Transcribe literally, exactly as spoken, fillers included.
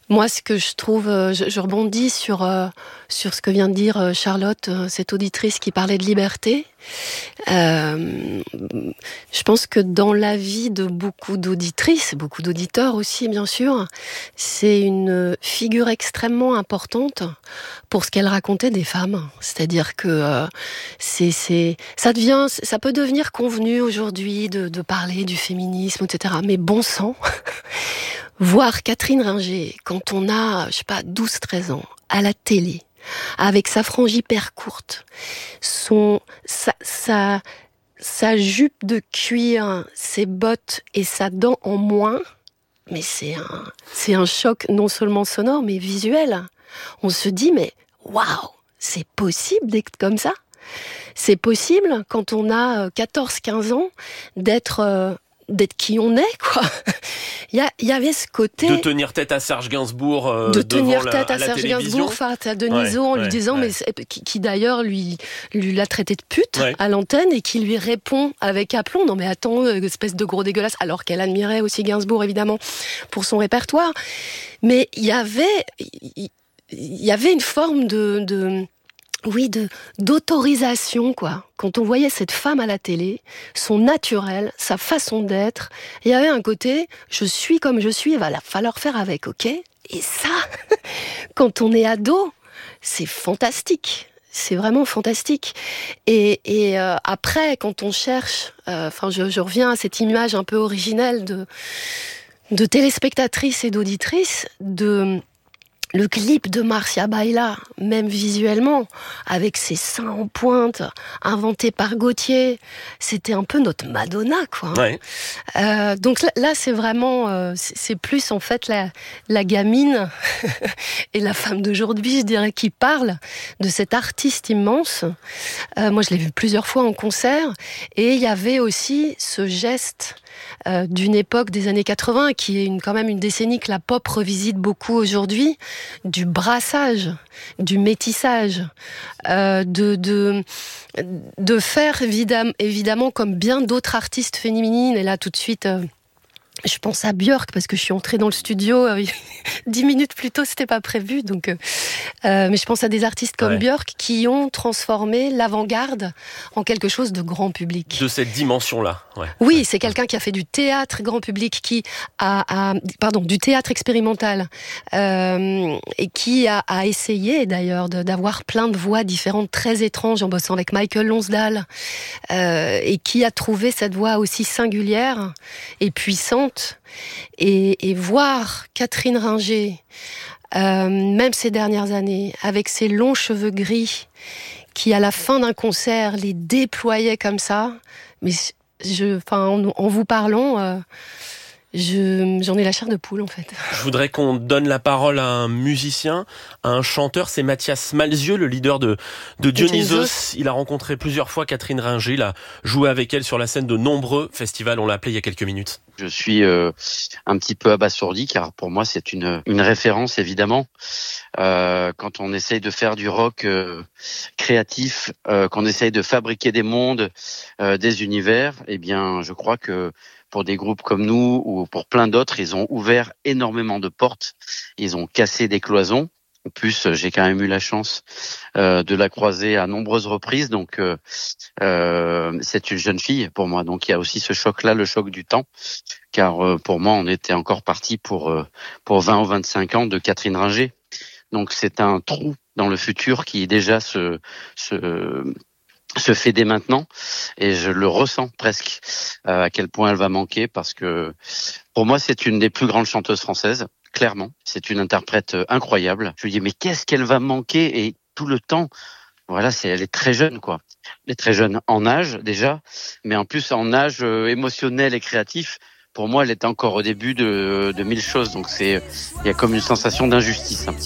Moi, ce que je trouve, je, je rebondis sur, euh, sur ce que vient de dire Charlotte, cette auditrice qui parlait de liberté. Euh, je pense que dans la vie de beaucoup d'auditrices, beaucoup d'auditeurs aussi, bien sûr, c'est une figure extrêmement importante pour ce qu'elle racontait des femmes. C'est-à-dire que euh, c'est, c'est, ça devient, ça peut devenir convenu aujourd'hui de, de parler du féminisme, et cetera. Mais bon sang, voir Catherine Ringer, quand on a, je sais pas, douze treize ans, à la télé, avec sa frange hyper courte, son, sa, sa, sa jupe de cuir, ses bottes et sa dent en moins, mais c'est un, c'est un choc non seulement sonore, mais visuel. On se dit, mais waouh, c'est possible d'être comme ça ? C'est possible, quand on a quatorze quinze ans, d'être... Euh, d'être qui on est, quoi. Il y, a, il y avait ce côté... De tenir tête à Serge Gainsbourg euh, De tenir devant tête la, à, à Serge la Gainsbour face à Denisot, ouais, en lui ouais, disant, ouais. mais qui, qui d'ailleurs lui, lui l'a traité de pute ouais. à l'antenne et qui lui répond avec aplomb, non mais attends, espèce de gros dégueulasse, alors qu'elle admirait aussi Gainsbourg, évidemment, pour son répertoire. Mais il y avait, il y avait une forme de... de Oui, de, d'autorisation, quoi. Quand on voyait cette femme à la télé, son naturel, sa façon d'être, il y avait un côté, je suis comme je suis, il va falloir faire avec, ok ? Et ça, quand on est ado, c'est fantastique. C'est vraiment fantastique. Et, et euh, après, quand on cherche, enfin, euh, je, je reviens à cette image un peu originelle de, de téléspectatrices et d'auditrices, de... Le clip de Marcia Baila, même visuellement, avec ses seins en pointe, inventé par Gauthier, c'était un peu notre Madonna, quoi. Ouais. Euh, donc là, là, c'est vraiment, euh, c'est, c'est plus en fait la, la gamine et la femme d'aujourd'hui, je dirais, qui parle de cet artiste immense. Euh, moi, je l'ai vu plusieurs fois en concert, et il y avait aussi ce geste euh, d'une époque des années quatre-vingts, qui est une, quand même une décennie que la pop revisite beaucoup aujourd'hui, du brassage, du métissage, euh, de, de, de faire évidemment, évidemment comme bien d'autres artistes féminines, et là tout de suite... Euh, Je pense à Björk parce que je suis entrée dans le studio euh, dix minutes plus tôt, c'était pas prévu. Donc, euh, euh, mais je pense à des artistes comme ouais. Björk qui ont transformé l'avant-garde en quelque chose de grand public. De cette dimension-là. Ouais. Oui, ouais. c'est quelqu'un qui a fait du théâtre grand public, qui a, a pardon, du théâtre expérimental, euh, et qui a, a essayé d'ailleurs de, d'avoir plein de voix différentes, très étranges, en bossant avec Michael Lonsdale, euh, et qui a trouvé cette voix aussi singulière et puissante. Et, et voir Catherine Ringer, euh, même ces dernières années, avec ses longs cheveux gris, qui à la fin d'un concert les déployait comme ça, mais je, enfin, en, en vous parlant, euh, je, j'en ai la chair de poule en fait. Je voudrais qu'on donne la parole à un musicien, à un chanteur, c'est Mathias Malzieu, le leader de, de Dionysos. Il a rencontré plusieurs fois Catherine Ringer, il a joué avec elle sur la scène de nombreux festivals, on l'a appelé il y a quelques minutes. Je suis euh, un petit peu abasourdi car pour moi c'est une une référence évidemment. Euh, quand on essaye de faire du rock euh, créatif, euh, qu'on essaye de fabriquer des mondes, euh, des univers, eh bien je crois que pour des groupes comme nous ou pour plein d'autres, ils ont ouvert énormément de portes, ils ont cassé des cloisons. En plus, j'ai quand même eu la chance euh, de la croiser à nombreuses reprises, donc euh, euh, c'est une jeune fille pour moi. Donc il y a aussi ce choc-là, le choc du temps, car euh, pour moi, on était encore parti pour euh, pour vingt ou vingt-cinq ans de Catherine Ringer. Donc c'est un trou dans le futur qui déjà se se se fait dès maintenant, et je le ressens presque euh, à quel point elle va manquer, parce que pour moi, c'est une des plus grandes chanteuses françaises. Clairement, c'est une interprète incroyable. Je me dis, mais qu'est-ce qu'elle va manquer? Et tout le temps, voilà, c'est, elle est très jeune, quoi. Elle est très jeune en âge, déjà, mais en plus en âge euh, émotionnel et créatif. Pour moi, elle est encore au début de, de mille choses. Donc c'est, il y a comme une sensation d'injustice, un petit peu.